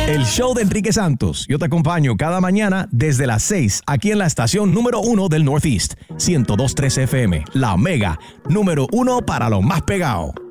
El show de Enrique Santos. Yo te acompaño cada mañana desde las 6 aquí en la estación número 1 del Northeast, 102.3 FM, La Mega, número 1 para los más pegados.